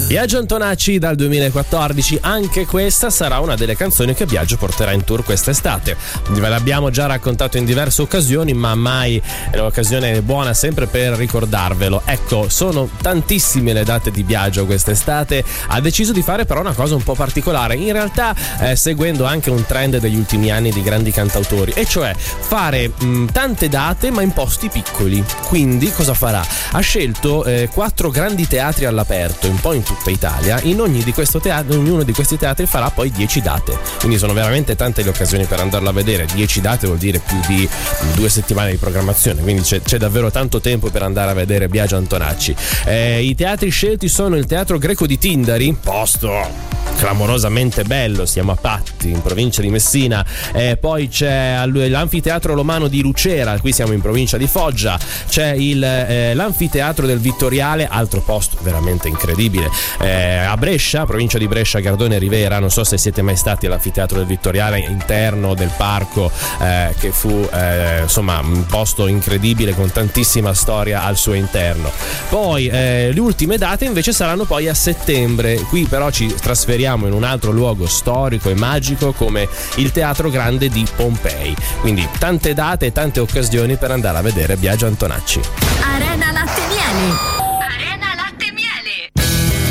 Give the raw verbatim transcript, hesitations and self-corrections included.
Biagio Antonacci dal duemilaquattordici, anche questa sarà una delle canzoni che Biagio porterà in tour quest'estate. Ve l'abbiamo già raccontato in diverse occasioni, ma mai è un'occasione buona sempre per ricordarvelo. Ecco, sono tantissime le date di Biagio quest'estate, ha deciso di fare però una cosa un po' particolare, in realtà eh, seguendo anche un trend degli ultimi anni di grandi cantautori, e cioè fare mh, tante date ma in posti piccoli. Quindi cosa farà? Ha scelto eh, quattro grandi teatri all'aperto, un po' in tutta Italia. In ogni di questo teatro, ognuno di questi teatri farà poi dieci date, quindi sono veramente tante le occasioni per andarlo a vedere. Dieci date vuol dire più di due settimane di programmazione, quindi c'è, c'è davvero tanto tempo per andare a vedere Biagio Antonacci. Eh, i teatri scelti sono il Teatro Greco di Tindari, posto clamorosamente bello, siamo a Patti in provincia di Messina, eh, poi c'è l'Anfiteatro Romano di Lucera, qui siamo in provincia di Foggia, c'è il, eh, l'Anfiteatro del Vittoriale, altro posto veramente incredibile, eh, a Brescia, provincia di Brescia, Gardone Rivera. Non so se siete mai stati all'Anfiteatro del Vittoriale, interno del parco, eh, che fu eh, insomma un posto incredibile con tantissima storia al suo interno. Poi eh, le ultime date invece saranno poi a settembre, qui però ci trasferiamo in un altro luogo storico e magico come il Teatro Grande di Pompei. Quindi tante date e tante occasioni per andare a vedere Biagio Antonacci. Arena Latte Miele.